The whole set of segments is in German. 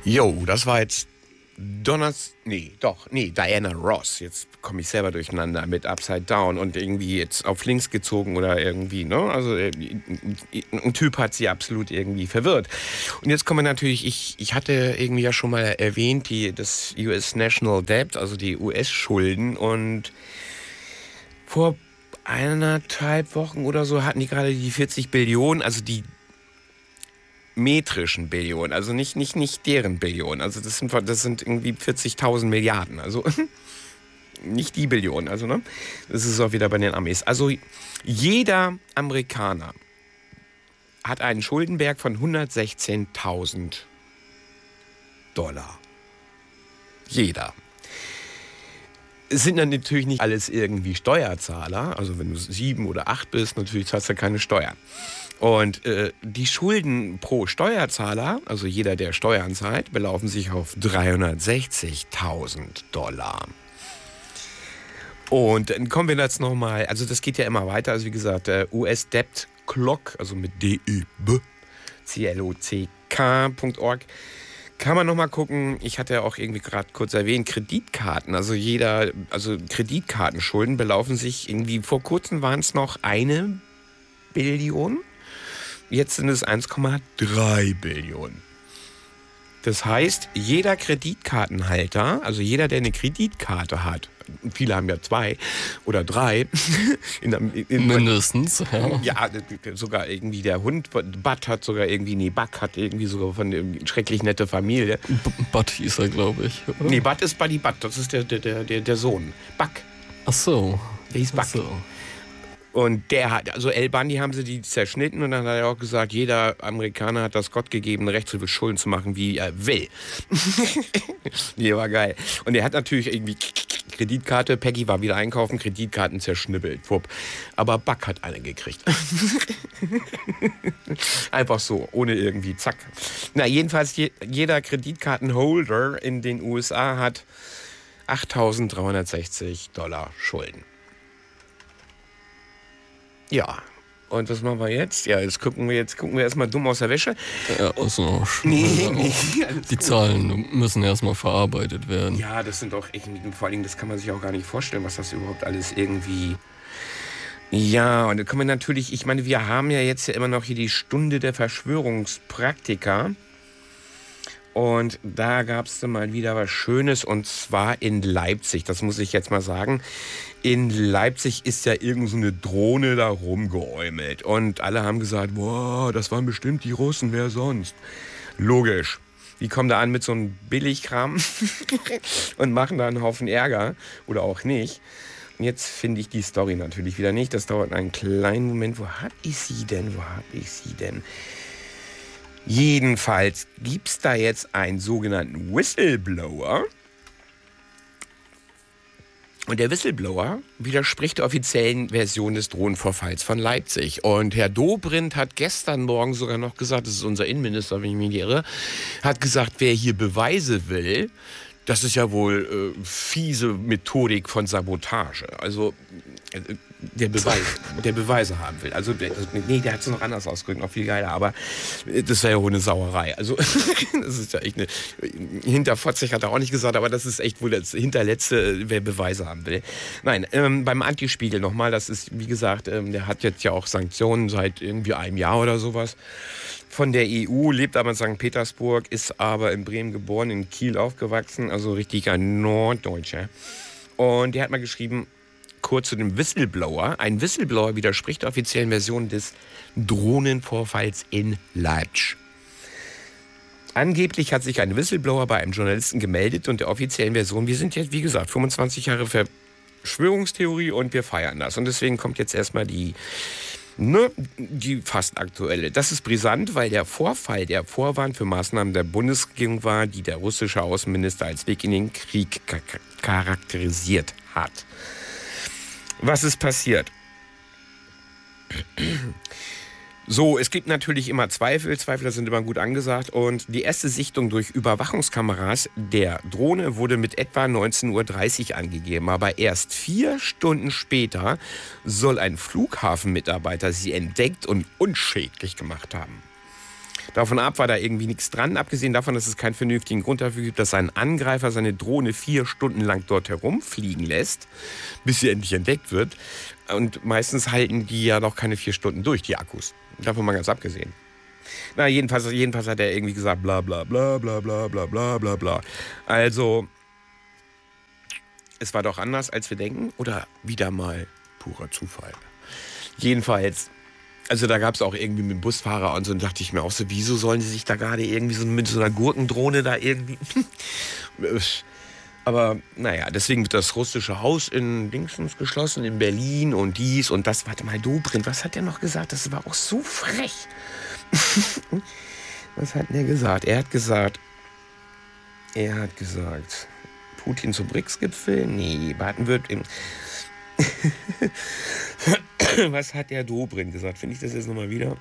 Jo, das war jetzt Diana Ross. Jetzt komme ich selber durcheinander mit Upside Down und irgendwie jetzt auf links gezogen oder irgendwie, ne? Also ein Typ hat sie absolut irgendwie verwirrt. Und jetzt kommen wir natürlich, ich hatte irgendwie ja schon mal erwähnt, das US National Debt, also die US-Schulden, und vor 1,5 Wochen oder so hatten die gerade die 40 Billionen, also die metrischen Billionen, also nicht deren Billionen. Also das sind irgendwie 40.000 Milliarden. Also nicht die Billionen. Also, ne? Das ist auch wieder bei den Amis. Also jeder Amerikaner hat einen Schuldenberg von 116.000 Dollar. Jeder. Es sind dann natürlich nicht alles irgendwie Steuerzahler. Also wenn du 7 oder 8 bist, natürlich zahlst du keine Steuern. Und die Schulden pro Steuerzahler, also jeder, der Steuern zahlt, belaufen sich auf 360.000 Dollar. Und dann kommen wir jetzt nochmal, also das geht ja immer weiter. Also wie gesagt, der US Debt Clock, also mit DEB, CLOCK.org, kann man nochmal gucken. Ich hatte ja auch irgendwie gerade kurz erwähnt, Kreditkarten. Also Kreditkartenschulden belaufen sich irgendwie, vor kurzem waren es noch 1 Billion. Jetzt sind es 1,3 Billionen. Das heißt, jeder Kreditkartenhalter, also jeder, der eine Kreditkarte hat, viele haben ja 2 oder 3. Mindestens. Ja, sogar irgendwie der Hund, Butt hat sogar irgendwie, Buck hat irgendwie sogar von einer schrecklich nette Familie. Butt hieß er, glaube ich. Oder? Nee, Butt ist Buddy Butt, das ist der Sohn. Buck. Ach so. Der hieß Buck. So. Und der hat, also El Bundy haben sie die zerschnitten und dann hat er auch gesagt, jeder Amerikaner hat das gottgegebene Recht, so viel Schulden zu machen, wie er will. Nee, war geil. Und er hat natürlich irgendwie Kreditkarte, Peggy war wieder einkaufen, Kreditkarten zerschnippelt, wupp. Aber Buck hat eine gekriegt. Einfach so, ohne irgendwie zack. Na, jedenfalls, jeder Kreditkartenholder in den USA hat 8.360 Dollar Schulden. Ja, und was machen wir jetzt? Ja, jetzt gucken wir erstmal dumm aus der Wäsche. Ja, also, nee, die Zahlen müssen erstmal verarbeitet werden. Ja, das sind doch irgendwie, vor allem, das kann man sich auch gar nicht vorstellen, was das überhaupt alles irgendwie... Ja, und da kommen wir natürlich, ich meine, wir haben ja jetzt ja immer noch hier die Stunde der Verschwörungspraktiker. Und da gab es dann mal wieder was Schönes, und zwar in Leipzig. Das muss ich jetzt mal sagen. In Leipzig ist ja irgend so eine Drohne da rumgeäumelt. Und alle haben gesagt, boah, das waren bestimmt die Russen, wer sonst? Logisch. Die kommen da an mit so einem Billigkram und machen da einen Haufen Ärger. Oder auch nicht. Und jetzt finde ich die Story natürlich wieder nicht. Das dauert einen kleinen Moment. Wo hab ich sie denn? Jedenfalls gibt es da jetzt einen sogenannten Whistleblower. Und der Whistleblower widerspricht der offiziellen Version des Drohnenvorfalls von Leipzig. Und Herr Dobrindt hat gestern Morgen sogar noch gesagt, das ist unser Innenminister, wenn ich mich nicht irre, hat gesagt, wer hier Beweise will, das ist ja wohl fiese Methodik von Sabotage. Also der Beweise haben will. Also der hat es noch anders ausgedrückt, noch viel geiler, aber das wäre ja wohl eine Sauerei. Also das ist ja echt eine... Hinterfotzig hat er auch nicht gesagt, aber das ist echt wohl das Hinterletzte, wer Beweise haben will. Nein, beim Antispiegel nochmal, das ist, wie gesagt, der hat jetzt ja auch Sanktionen seit irgendwie einem Jahr oder sowas von der EU, lebt aber in St. Petersburg, ist aber in Bremen geboren, in Kiel aufgewachsen, also richtig ein Norddeutscher. Und der hat mal geschrieben, kurz zu dem Whistleblower. Ein Whistleblower widerspricht der offiziellen Version des Drohnenvorfalls in Leipzig. Angeblich hat sich ein Whistleblower bei einem Journalisten gemeldet und der offiziellen Version, wir sind jetzt, wie gesagt, 25 Jahre Verschwörungstheorie und wir feiern das. Und deswegen kommt jetzt erstmal die fast aktuelle. Das ist brisant, weil der Vorfall der Vorwand für Maßnahmen der Bundesregierung war, die der russische Außenminister als Weg in den Krieg charakterisiert hat. Was ist passiert? So, es gibt natürlich immer Zweifel. Zweifler sind immer gut angesagt. Und die erste Sichtung durch Überwachungskameras der Drohne wurde mit etwa 19:30 Uhr angegeben. Aber erst 4 Stunden später soll ein Flughafenmitarbeiter sie entdeckt und unschädlich gemacht haben. Davon ab war da irgendwie nichts dran, abgesehen davon, dass es keinen vernünftigen Grund dafür gibt, dass sein Angreifer seine Drohne 4 Stunden lang dort herumfliegen lässt, bis sie endlich entdeckt wird. Und meistens halten die ja noch keine 4 Stunden durch, die Akkus. Davon mal ganz abgesehen. Na, jedenfalls hat er irgendwie gesagt, bla bla bla bla bla bla bla bla bla. Also, es war doch anders, als wir denken. Oder wieder mal purer Zufall. Jedenfalls, also da gab es auch irgendwie mit dem Busfahrer und so, und dachte ich mir auch so, wieso sollen sie sich da gerade irgendwie so mit so einer Gurkendrohne da irgendwie... Aber naja, deswegen wird das russische Haus in Dingsens geschlossen, in Berlin und dies und das. Warte mal, Dobrindt, was hat der noch gesagt? Das war auch so frech. Was hat der gesagt? Er hat gesagt, Putin zum BRICS-Gipfel? Nee, Baden-Württemberg. Was hat der Dobrindt gesagt? Finde ich das jetzt nochmal wieder?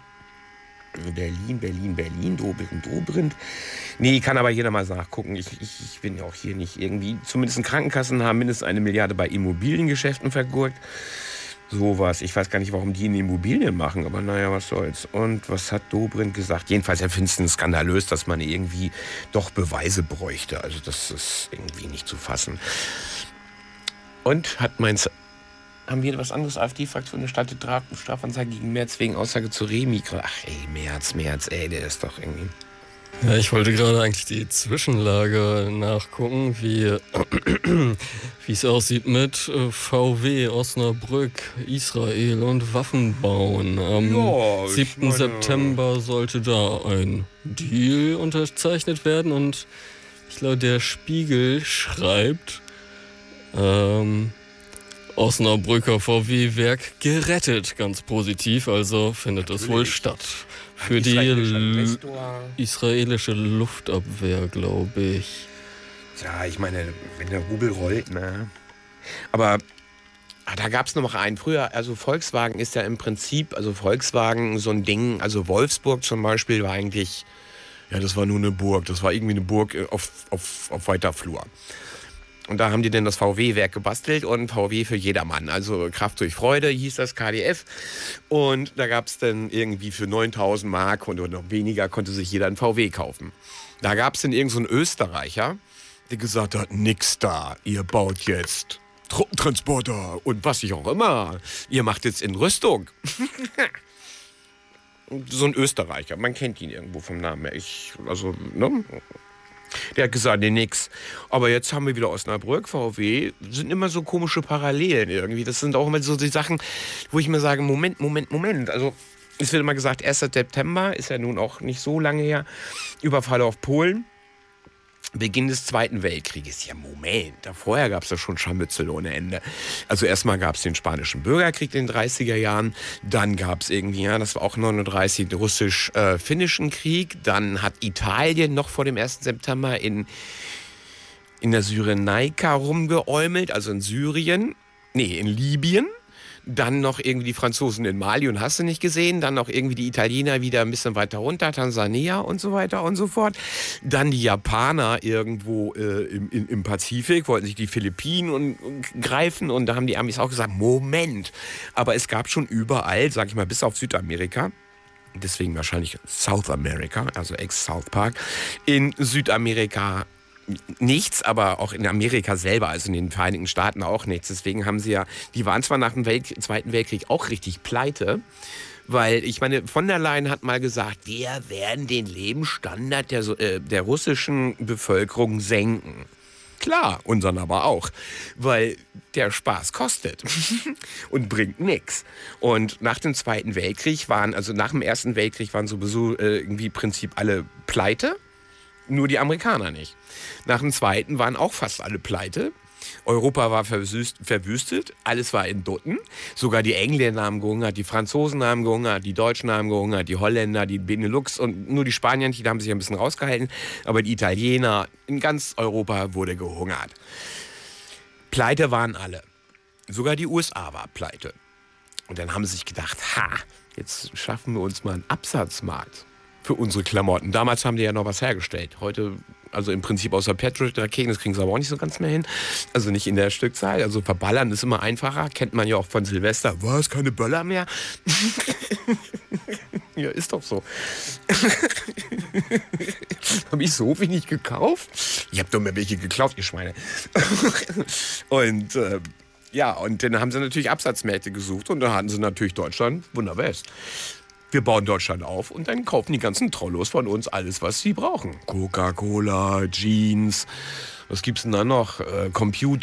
Berlin, Dobrindt. Nee, kann aber jeder mal nachgucken. Ich bin ja auch hier nicht irgendwie. Zumindest Krankenkassen haben mindestens 1 Milliarde bei Immobiliengeschäften vergurkt. Sowas. Ich weiß gar nicht, warum die in Immobilien machen, aber naja, was soll's. Und was hat Dobrindt gesagt? Jedenfalls, er findet es skandalös, dass man irgendwie doch Beweise bräuchte. Also das ist irgendwie nicht zu fassen. Und haben wir was anderes? AfD-Fraktion erstattet Strafanzeige gegen Merz wegen Aussage zu Remi. Ach ey, Merz, ey, der ist doch irgendwie... Ja, ich wollte gerade eigentlich die Zwischenlage nachgucken, wie es aussieht mit VW, Osnabrück, Israel und Waffenbauen. Am 7. September sollte da ein Deal unterzeichnet werden und ich glaube, der Spiegel schreibt, Osnabrücker VW-Werk gerettet, ganz positiv, also findet es wohl statt. Für die israelische Luftabwehr, glaube ich. Ja, ich meine, wenn der Rubel rollt, ne? Aber da gab es noch einen. Früher, also Volkswagen ist ja im Prinzip, also Volkswagen so ein Ding, also Wolfsburg zum Beispiel war eigentlich, ja, das war nur eine Burg. Das war irgendwie eine Burg auf weiter Flur. Und da haben die dann das VW-Werk gebastelt und VW für jedermann. Also Kraft durch Freude hieß das, KDF. Und da gab es dann irgendwie für 9.000 Mark und noch weniger konnte sich jeder ein VW kaufen. Da gab es dann irgend so einen Österreicher, der gesagt hat, nix da, ihr baut jetzt Truppentransporter und was ich auch immer. Ihr macht jetzt in Rüstung. So ein Österreicher, man kennt ihn irgendwo vom Namen her. Ne? Der hat gesagt, nee, nix. Aber jetzt haben wir wieder Osnabrück, VW, sind immer so komische Parallelen irgendwie. Das sind auch immer so die Sachen, wo ich mir sage, Moment. Also es wird immer gesagt, 1. September, ist ja nun auch nicht so lange her, Überfall auf Polen. Beginn des Zweiten Weltkrieges. Ja, Moment, vorher gab es ja schon Scharmützel ohne Ende. Also erstmal gab es den Spanischen Bürgerkrieg in den 30er Jahren, dann gab es irgendwie, ja, das war auch 39, den russisch-finnischen Krieg, dann hat Italien noch vor dem 1. September in der Cyrenaika rumgeäumelt, also in Libyen. Dann noch irgendwie die Franzosen in Mali und hast du nicht gesehen. Dann noch irgendwie die Italiener wieder ein bisschen weiter runter, Tansania und so weiter und so fort. Dann die Japaner irgendwo im Pazifik, wollten sich die Philippinen greifen. Und da haben die Amis auch gesagt, Moment. Aber es gab schon überall, sag ich mal, bis auf Südamerika, deswegen wahrscheinlich South America, also ex-South Park, in Südamerika nichts, aber auch in Amerika selber, also in den Vereinigten Staaten auch nichts. Deswegen haben sie ja, die waren zwar nach dem Zweiten Weltkrieg auch richtig pleite, weil, ich meine, von der Leyen hat mal gesagt, wir werden den Lebensstandard der russischen Bevölkerung senken. Klar, unseren aber auch, weil der Spaß kostet und bringt nichts. Und nach dem Zweiten Weltkrieg nach dem Ersten Weltkrieg waren sowieso irgendwie im Prinzip alle pleite. Nur die Amerikaner nicht. Nach dem Zweiten waren auch fast alle pleite. Europa war verwüstet, alles war in Dutten. Sogar die Engländer haben gehungert, die Franzosen haben gehungert, die Deutschen haben gehungert, die Holländer, die Benelux und nur die Spanier, die haben sich ein bisschen rausgehalten. Aber die Italiener, in ganz Europa wurde gehungert. Pleite waren alle. Sogar die USA war pleite. Und dann haben sie sich gedacht, jetzt schaffen wir uns mal einen Absatzmarkt für unsere Klamotten. Damals haben die ja noch was hergestellt. Heute, also im Prinzip außer Patriot-Raketen, das kriegen sie aber auch nicht so ganz mehr hin. Also nicht in der Stückzahl. Also verballern ist immer einfacher. Kennt man ja auch von Silvester. Was, keine Böller mehr? Ja, ist doch so. Habe ich so wenig gekauft? Ich habe doch mir welche geklaut, ihr Schweine. Und ja, und dann haben sie natürlich Absatzmärkte gesucht und dann hatten sie natürlich Deutschland wunderbest. Wir bauen Deutschland auf und dann kaufen die ganzen Trollos von uns alles, was sie brauchen. Coca-Cola, Jeans, was gibt's denn da noch? Computer.